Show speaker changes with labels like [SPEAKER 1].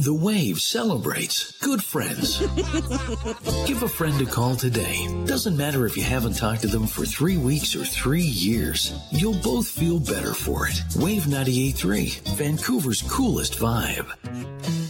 [SPEAKER 1] The Wave celebrates good friends. Give a friend a call today. Doesn't matter if you haven't talked to them for 3 weeks or 3 years. You'll both feel better for it. Wave 98.3, Vancouver's coolest vibe.